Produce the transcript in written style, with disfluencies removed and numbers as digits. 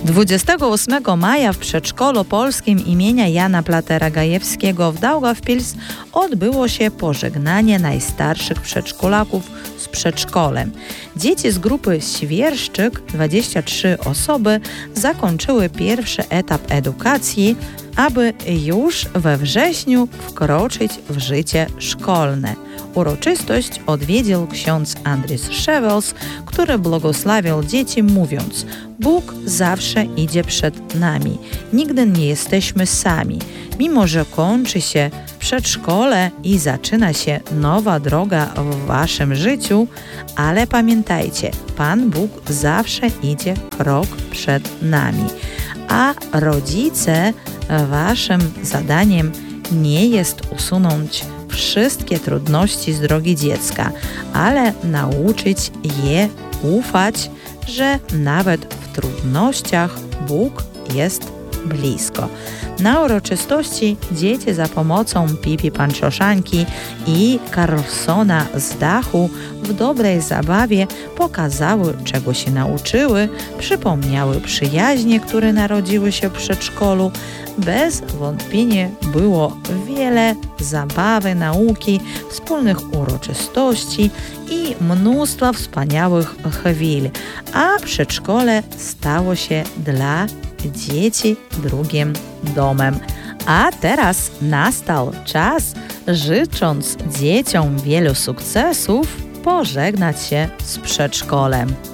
28 maja w przedszkolu polskim imienia Jana Platera-Gajewskiego w Daugavpils odbyło się pożegnanie najstarszych przedszkolaków z przedszkolem. Dzieci z grupy Świerszczyk, 23 osoby, zakończyły pierwszy etap edukacji, aby już we wrześniu wkroczyć w życie szkolne. Uroczystość odwiedził ksiądz Andris Szewels, który błogosławił dzieci mówiąc: Bóg zawsze idzie przed nami, nigdy nie jesteśmy sami. Mimo że kończy się przedszkole i zaczyna się nowa droga w waszym życiu, ale pamiętajcie, Pan Bóg zawsze idzie krok przed nami. A rodzice, waszym zadaniem nie jest usunąć wszystkie trudności z drogi dziecka, ale nauczyć je ufać, że nawet w trudnościach Bóg jest blisko. Na uroczystości dzieci za pomocą Pipi Panczoszanki i Carlsona z dachu w dobrej zabawie pokazały, czego się nauczyły, przypomniały przyjaźnie, które narodziły się w przedszkolu. Bez wątpienia było wiele zabawy, nauki, wspólnych uroczystości i mnóstwo wspaniałych chwil, a przedszkole stało się dla dzieci drugim domem. A teraz nastał czas, życząc dzieciom wielu sukcesów, pożegnać się z przedszkolem.